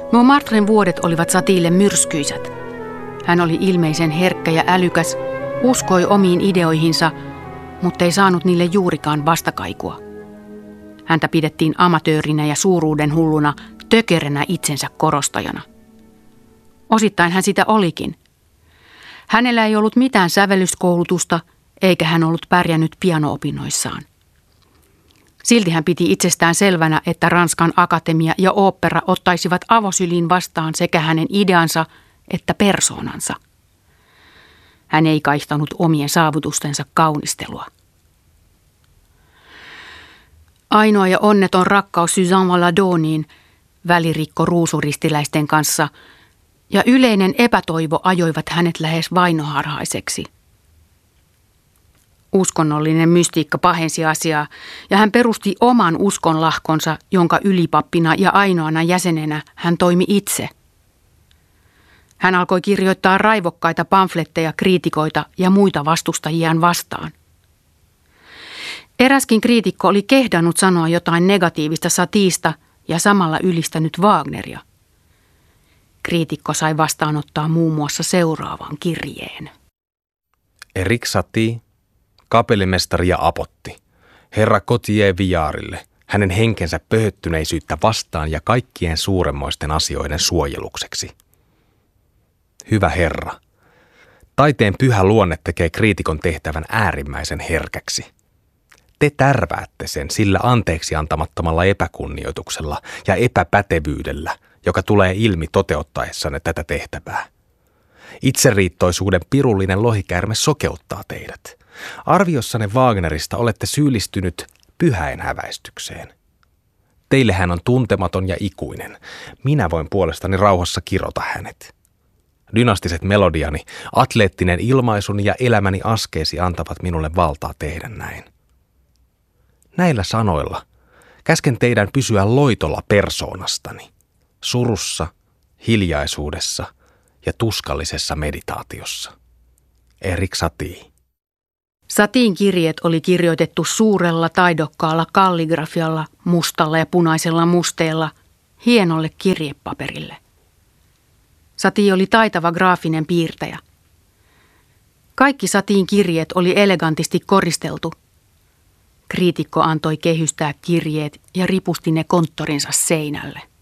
Montmartren vuodet olivat Satille myrskyisät. Hän oli ilmeisen herkkä ja älykäs, uskoi omiin ideoihinsa, mutta ei saanut niille juurikaan vastakaikua. Häntä pidettiin amatöörinä ja suuruuden hulluna, tökeränä itsensä korostajana. Osittain hän sitä olikin. Hänellä ei ollut mitään sävellyskoulutusta, eikä hän ollut pärjännyt piano-opinnoissaan. Silti hän piti itsestään selvänä, että Ranskan akatemia ja ooppera ottaisivat avosyliin vastaan sekä hänen ideansa että persoonansa. Hän ei kaihtanut omien saavutustensa kaunistelua. Ainoa ja onneton rakkaus Suzanne Valadoniin, välirikko ruusuristiläisten kanssa, ja yleinen epätoivo ajoivat hänet lähes vainoharhaiseksi. Uskonnollinen mystiikka pahensi asiaa, ja hän perusti oman uskonlahkonsa, jonka ylipappina ja ainoana jäsenenä hän toimi itse. Hän alkoi kirjoittaa raivokkaita pamfletteja kriitikoita ja muita vastustajiaan vastaan. Eräskin kriitikko oli kehdannut sanoa jotain negatiivista Satista ja samalla ylistänyt Wagneria. Kriitikko sai vastaanottaa muun muassa seuraavan kirjeen. Erik Satie, kapellimestari ja apotti, herra Cotier Villaarille, hänen henkensä pöhöttyneisyyttä vastaan ja kaikkien suuremmoisten asioiden suojelukseksi. Hyvä herra, taiteen pyhä luonne tekee kriitikon tehtävän äärimmäisen herkäksi. Te tärväätte sen sillä anteeksi antamattomalla epäkunnioituksella ja epäpätevyydellä, joka tulee ilmi toteuttaessanne tätä tehtävää. Itseriittoisuuden pirullinen lohikäärme sokeuttaa teidät. Arviossanne Wagnerista olette syyllistynyt pyhäinhäväistykseen. Teille hän on tuntematon ja ikuinen. Minä voin puolestani rauhassa kirota hänet. Dynastiset melodiani, atleettinen ilmaisuni ja elämäni askeesi antavat minulle valtaa tehdä näin. Näillä sanoilla käsken teidän pysyä loitolla persoonastani, surussa, hiljaisuudessa ja tuskallisessa meditaatiossa. Erik Satie. Satien kirjeet oli kirjoitettu suurella taidokkaalla kalligrafialla, mustalla ja punaisella musteella, hienolle kirjepaperille. Satie oli taitava graafinen piirtäjä. Kaikki Satien kirjeet oli elegantisti koristeltu. Kriitikko antoi kehystää kirjeet ja ripusti ne konttorinsa seinälle.